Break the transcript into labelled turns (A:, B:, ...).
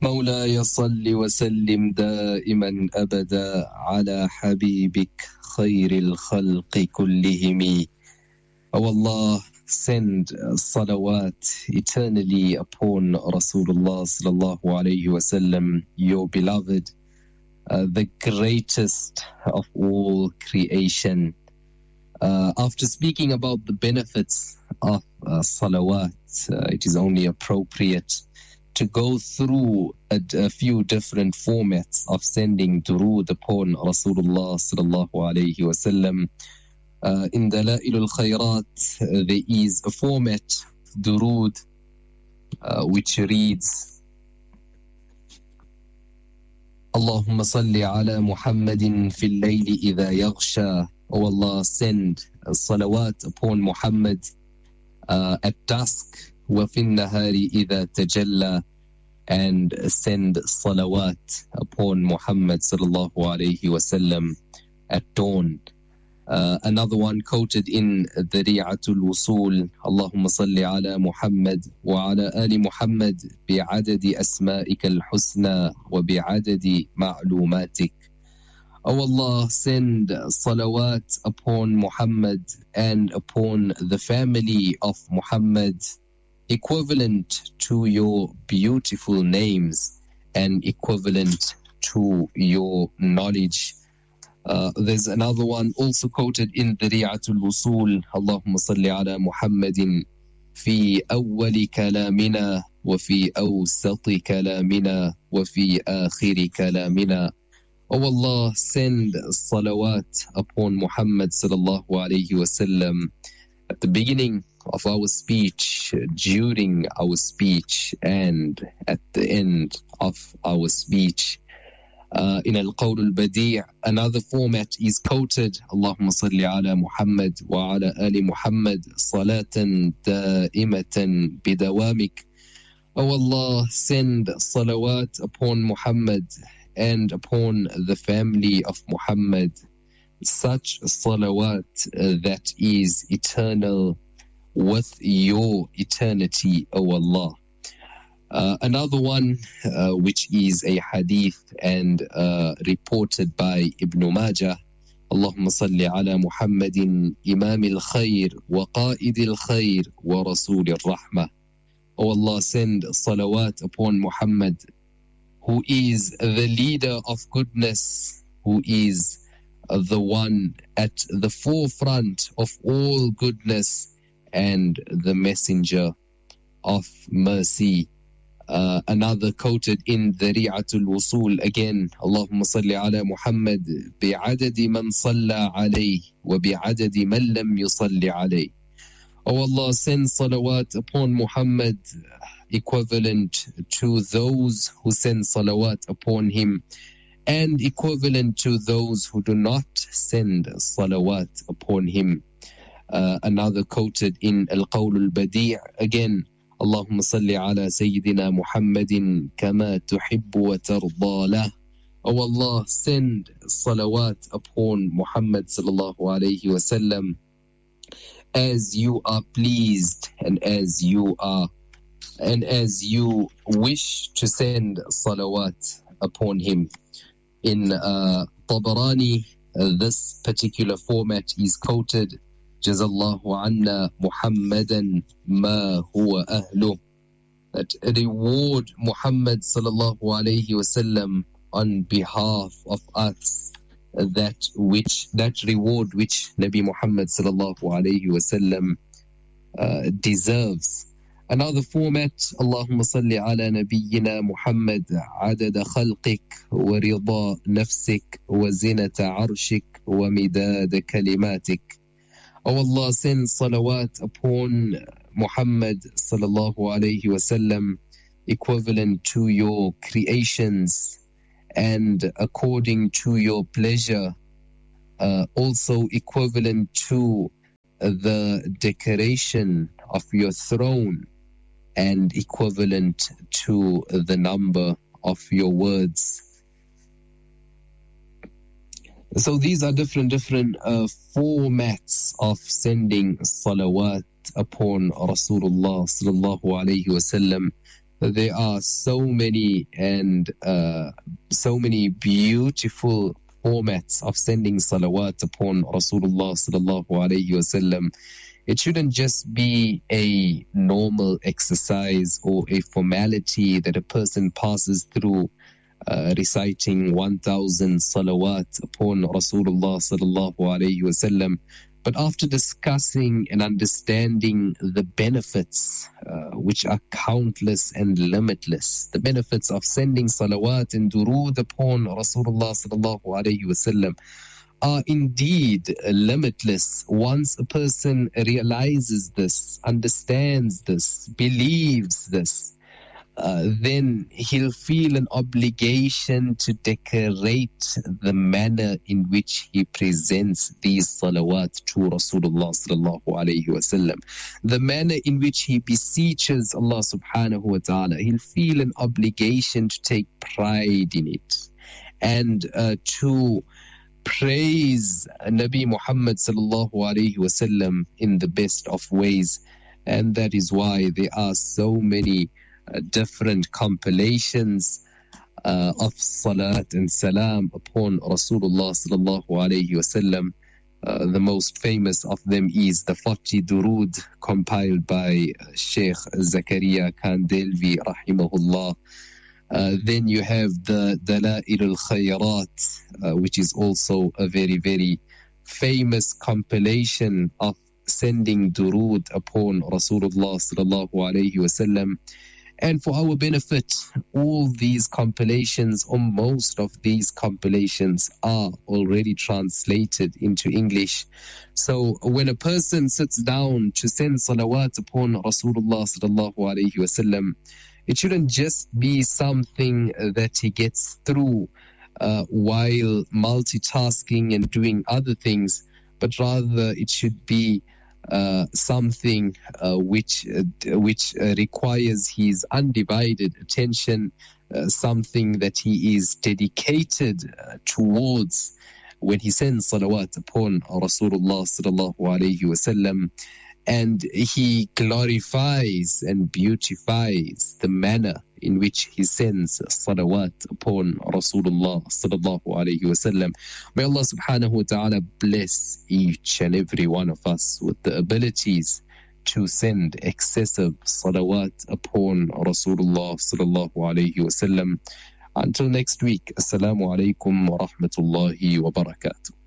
A: مولاي صل وسلم دائما أبدا على حبيبك خير الخلق كلهم. O Allah, send salawat eternally upon Rasulullah sallallahu alayhi wasallam, your beloved, the greatest of all creation. After speaking about the benefits of salawat, it is only appropriate to go through a few different formats of sending durood upon Rasulullah sallallahu alayhi wasallam. In Dalail al-Khayrat, there is a format, durood, which reads, Allahumma salli ala Muhammadin fil layli idha yaghsha. O Allah, send salawat upon Muhammad at dusk, wa fin nahari idha tajalla, and send salawat upon Muhammad sallallahu alayhi wasallam at dawn. Another one quoted in Dhari'atul Wusul, Allahumma salli ala Muhammad wa ala ali Muhammad bi'adadi asma'ika al-husna wa bi'adadi ma'lumatik. O Allah, send salawat upon Muhammad and upon the family of Muhammad, equivalent to your beautiful names and equivalent to your knowledge. There's another one also quoted in Dhari'atul Wusul, Allahumma salli ala Muhammadin fi awwali kalamina wa fi awsati kalamina wa fi akhiri kalamina. O Allah, send salawat upon Muhammad sallallahu alayhi wasallam at the beginning of our speech, during our speech, and at the end of our speech. In Al-Qawl al-Badi', another format is quoted, Allahumma salli ala Muhammad wa ala ali Muhammad salatan da'imatan bidawamik. O Allah, send salawat upon Muhammad and upon the family of Muhammad, such salawat that is eternal with your eternity, O Allah. Another one, which is a hadith and reported by Ibn Majah, Allahumma salli ala Muhammadin imam al-khayr wa qa'id al-khayr wa rasul al-rahmah. O Allah, send salawat upon Muhammad, who is the leader of goodness, who is the one at the forefront of all goodness, and the messenger of mercy. Another quoted in Dhari'atul Wusul, again, Allahumma salli ala Muhammad bi'adadi man salla alayh wa bi'adadi man lam yusalli alayh. O Allah, send salawat upon Muhammad equivalent to those who send salawat upon him, and equivalent to those who do not send salawat upon him. Another quoted in Al-Qawl al-Badi', again, Allahumma salli ala Sayyidina Muhammadin kama tuhibbu wa tarda lah. O Allah, send salawat upon Muhammad sallallahu alayhi wasallam as you are pleased and as you wish to send salawat upon him. In Tabarani, this particular format is quoted, Jazallahu anna Muhammadan ma huwa ahluh, that reward Muhammad sallallahu alayhi wasallam on behalf of us that reward which Nabi Muhammad sallallahu alayhi wasallam deserves. Another format, Allahumma salli ala nabiyyina Muhammad adada khalqik wa rida nafsik wa zinata arshik wa midada kalimatik. O Allah, send salawat upon Muhammad sallallahu alayhi wasallam equivalent to your creations and according to your pleasure, also equivalent to the decoration of your throne and equivalent to the number of your words. So these are different formats of sending salawat upon Rasulullah sallallahu alayhi wasallam. there are so many beautiful formats of sending salawat upon Rasulullah sallallahu alayhi wasallam. It shouldn't just be a normal exercise or a formality that a person passes through reciting 1,000 salawat upon Rasulullah sallallahu alayhi wasallam. But after discussing and understanding the benefits, which are countless and limitless, the benefits of sending salawat and durood upon Rasulullah sallallahu alayhi wasallam are indeed limitless. Once a person realizes this, understands this, believes this, then he'll feel an obligation to decorate the manner in which he presents these salawat to Rasulullah sallallahu alayhi wasallam, the manner in which he beseeches Allah subhanahu wa ta'ala. He'll feel an obligation to take pride in it and to praise Nabi Muhammad sallallahu alayhi wasallam in the best of ways. And that is why there are so many different compilations of salat and salam upon Rasulullah sallallahu alayhi wasallam. The most famous of them is the 40 durood compiled by Sheikh Zakaria Kandelvi rahimahullah. Then you have the Dala'il al-Khayrat, which is also a very, very famous compilation of sending durood upon Rasulullah sallallahu alayhi wasallam. And for our benefit, all these compilations, or most of these compilations, are already translated into English. So when a person sits down to send salawat upon Rasulullah sallallahu alayhi wasallam, it shouldn't just be something that he gets through while multitasking and doing other things, but rather it should be something which requires his undivided attention, something that he is dedicated towards when he sends salawat upon Rasulullah sallallahu alayhi wasallam, and he glorifies and beautifies the manner in which he sends salawat upon Rasulullah sallallahu alayhi wasallam. May Allah subhanahu wa ta'ala bless each and every one of us with the abilities to send excessive salawat upon Rasulullah sallallahu alayhi wasallam. Until next week, assalamu alaikum wa rahmatullahi wa barakatuh.